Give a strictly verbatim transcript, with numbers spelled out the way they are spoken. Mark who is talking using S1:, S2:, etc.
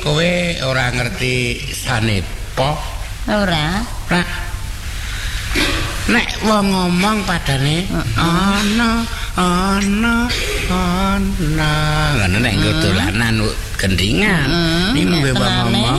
S1: Kowe ora ngerti sanepa?
S2: Ora.
S1: Ora. Nek wong ngomong padane ana ana ana. Ngono nek nggo dolanan gendingan. Ning wong ngomong